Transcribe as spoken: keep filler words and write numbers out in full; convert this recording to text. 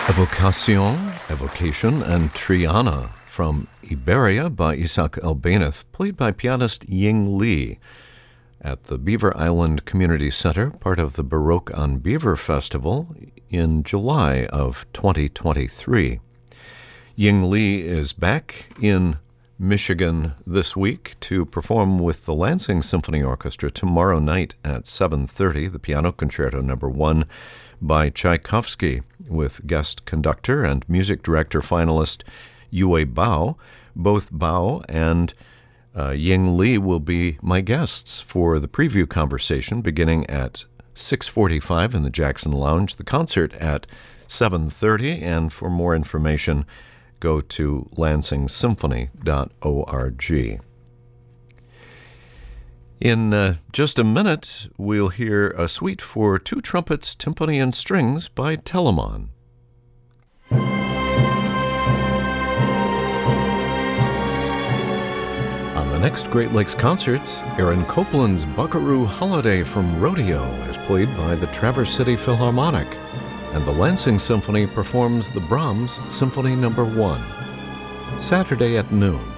Evocación, Evocation, and Triana from Iberia by Isaac Albéniz, played by pianist Ying Li at the Beaver Island Community Center, part of the Baroque on Beaver Festival in July of twenty twenty-three. Ying Li is back in Michigan this week to perform with the Lansing Symphony Orchestra tomorrow night at seven thirty, the Piano Concerto Number One by Tchaikovsky, with guest conductor and music director finalist Yue Bao. Both Bao and uh, Ying Li will be my guests for the preview conversation beginning at six forty-five in the Jackson Lounge, the concert at seven thirty, and for more information, go to lansing symphony dot org. In uh, just a minute, we'll hear a suite for two trumpets, timpani, and strings by Telemann. On the next Great Lakes Concerts, Aaron Copland's Buckaroo Holiday from Rodeo is played by the Traverse City Philharmonic, and the Lansing Symphony performs the Brahms Symphony Number One. Saturday at noon.